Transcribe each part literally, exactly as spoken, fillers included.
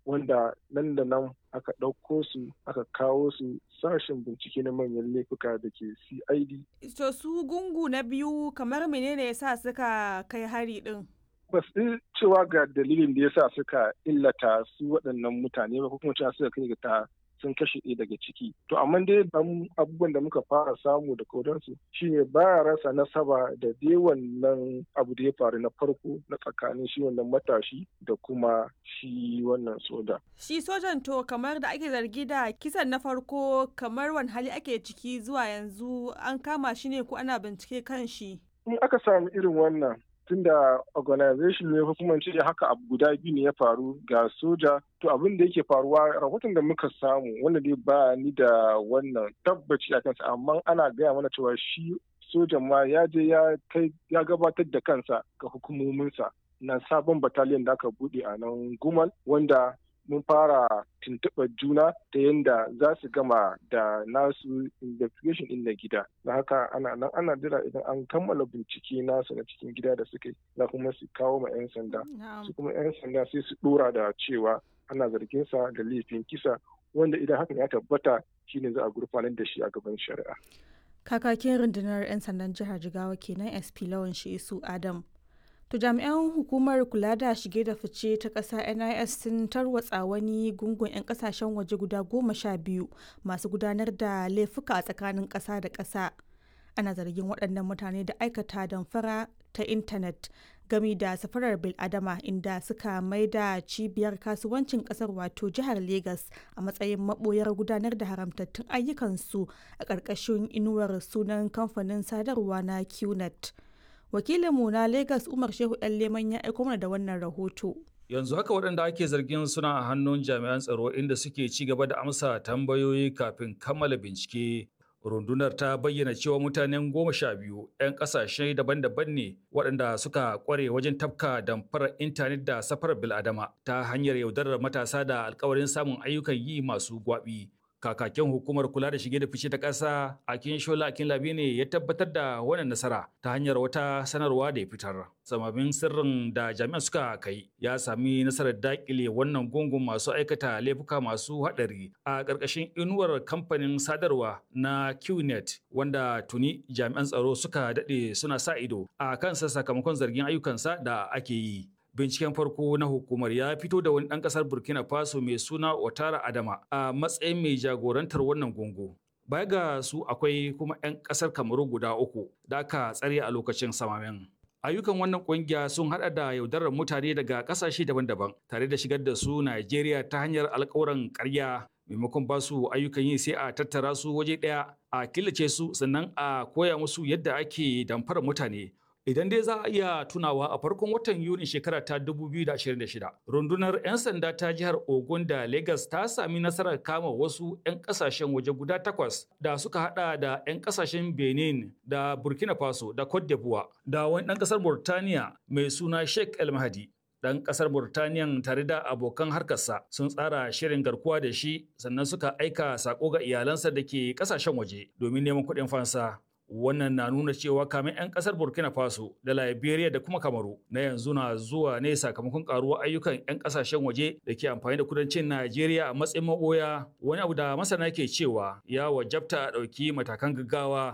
wanda nan da nan aka ɗauko su aka kawo su sashen bincike na manyan laifuka da ke C I D. To su gungu na biyu kamar menene yasa suka kai hari din? Ba su cewa ga dalilin da yasa suka illata su waɗannan mutane ba ko kuma cewa suka kai ga ta sun kashe ɗaya daga ciki. To amma dai abubuwan da muka fara samu da kodansu shine baya rasa nasaba da dai wannan abu da ya faru na farko na tsakanin shi wannan matashi da kuma shi wannan soja. Shi sojan to kamar da ake zargi da kisan na farko kamar wani hali ake ciki zuwa yanzu an kama shi ne ko ana bincike kan shi? In aka samu irin wannan tunda organization ne ko kuma ce haka abu guda biyu ne ya faru ga soja to abin da yake faruwa rahoton da muka samu wanda dai ba ni da wannan tabbaci a kansa amma ana gaya mana cewa shi sojan ma ya je ya kai ya gabatar da kansa ga hukumominsa na sabon battalion da aka bude a nan Gumal wanda mun fara tuntuɓar juna ta yadda za su gama da nasu investigation ɗin na gida. Da haka ana nan ana jira idan an kammala bincike nasu na cikin gida da suke za kuma su kawo ma 'yan sanda. Su kuma 'yan sanda sai su ɗora da cewa ana zargin sa da laifin kisa wanda idan hakan ya tabbata shine za a gurfanar da shi a gaban shari'a. Kakakin rundunar 'yan sandan jihar Jigawa kenan S P Lawan Shisu Adam. To jami'an hukumar kula da shige da fice ta ƙasa N I S sun tarwatsa wani gungun 'yan ƙasashen waje guda goma sha biyu masu gudanar da laifuka a tsakanin ƙasa da ƙasa. Ana zargin waɗannan mutane da aikata damfara ta intanet gami da safarar bil'adama inda suka maida cibiyar kasuwancin ƙasar wato jihar Legas a matsayin maɓoyar gudanar da haramtattun ayyukansu a ƙarƙashin inuwar sunan kamfanin sadarwa na Q net. Wakilinmu na Lagos Umar Shehu ɗan Leman ya aiko mana da wannan rahoto. Yanzu haka waɗanda ake zargin suna a hannun jami'an tsaro inda suke ci gaba da amsa tambayoyi kafin kammala bincike. Rundunar ta bayyana cewa mutanen goma sha biyu 'yan ƙasashe daban-daban ne waɗanda suka ƙware wajen tafka damfarar intanet da safarar bil'adama ta hanyar yaudarar matasa da alkawarin samun ayyukan yi masu gwaɓi. Kakakin hukumar kula da shige da fice ta ƙasa Akin Shola Akin Labi ne ya tabbatar da wannan nasara ta hanyar wata sanarwa da ya fitar. Samamin sirrin da jami'an suka kai ya sami nasarar dakile wannan gungun masu aikata laifuka masu haɗari a ƙarƙashin inuwar kamfanin sadarwa na Q net wanda tuni jami'an tsaro suka daɗe suna sa ido a kansa sakamakon zargin ayyukansa da ake yi. Binciken farko na hukumar ya fito da wani ɗan ƙasar Burkina Faso mai suna Otara Adama a matsayin mai jagorantar wannan gungu. Baya ga su akwai kuma 'yan ƙasar Kamaru guda uku da aka tsare a lokacin samamen. Ayyukan wannan ƙungiya sun haɗa da yaudarar mutane daga ƙasashe daban-daban tare da shigar da su Najeriya ta hanyar alƙawuran ƙarya. Maimakon ba su ayyukan yi sai a tattara su waje ɗaya a killace su sannan a koya musu yadda ake damfarar mutane. Idan dai za a iya tunawa a farkon watan Yuni shekara ta dubu biyu da ashirin da shida, rundunar 'yan sanda ta jihar Ogun da Lagos ta sami nasarar kama wasu 'yan kasashen waje guda takwas da suka hada da 'yan kasashen Benin da Burkina Faso da Cote d'Ivoire da wani ɗan ƙasar Burtaniya mai suna Sheikh El Mahdi. Ɗan ƙasar Burtaniyan tare da abokan harkarsa sun tsara shirin garkuwa da shi sannan suka aika sako ga iyalansa da ke ƙasashen waje domin neman kuɗin fansa. Wannan na nuna cewa kamin 'yan kasar Burkina Faso da Liberia da kuma Kamaru na yanzu na zuwa ne sakamakon karuwar ayyukan 'yan kasashen waje da ke amfani da kudancin Najeriya a matsayin maboya, wani abu da masana ke cewa ya wajabta a ɗauki matakan gaggawa.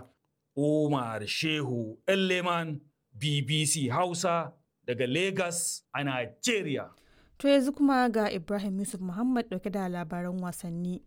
Umar Shehu ɗan Leman, B B C Hausa daga Lagos a Najeriya. To yanzu kuma ga Ibrahim Yusuf Muhammad ɗauke da labaran wasanni.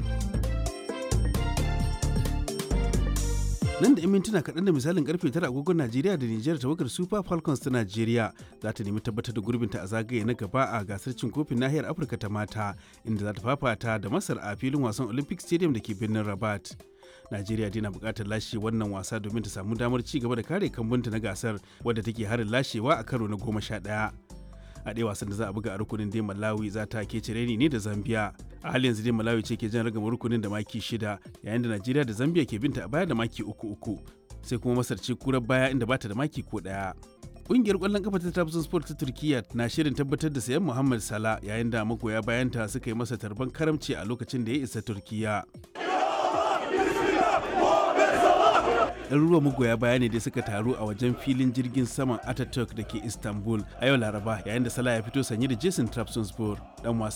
Nan da 'yan mintuna kaɗan da misalin karfe tara agogon Najeriya da Nijar tawagar Super Falcons ta Najeriya za ta nemi tabbatar da gurbinta a zagaye na gaba a gasar cin kofin nahiyar Afirka ta mata inda za ta fafata da Masar a filin wasan Olympic Stadium da ke birnin Rabat. Najeriya dai na buƙatar lashe wannan wasa domin ta samu damar ci gaba da kare kambunta na gasar wadda take harin lashewa a karo na goma sha ɗaya. A ɗaya wasan da za a buga a rukunin dai Malawi za ta kece reni ne da Zambia. A halin yanzu dai Malawi ce ke jan ragama rukunin da maki shida yayin da Najeriya da Zambia ke binta a baya da maki uku uku. Sai kuma Masar ce kurar baya inda bata da maki ko ɗaya. Ƙungiyar ƙwallon kafa ta Trabzon Sport ta Turkiyya na shirin tabbatar da sayan Muhammad Salah yayin da magoya bayanta suka yi masa tarban karamci a lokacin da ya isa Turkiyya. ɗaruruwan magoya baya ne da suka taru a wajen filin jirgin saman Ataturk da ke Istanbul a yau Laraba yayin da Salah ya fito sanye da Jason Trabzonspor dan wasa